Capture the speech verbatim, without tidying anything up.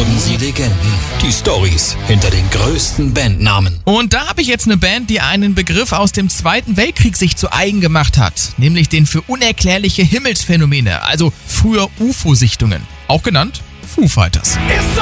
Leben sie Legenden. Die Storys hinter den größten Bandnamen. Und da habe ich jetzt eine Band, die einen Begriff aus dem Zweiten Weltkrieg sich zu eigen gemacht hat. Nämlich den für unerklärliche Himmelsphänomene, also früher U F O-Sichtungen. Auch genannt Foo Fighters.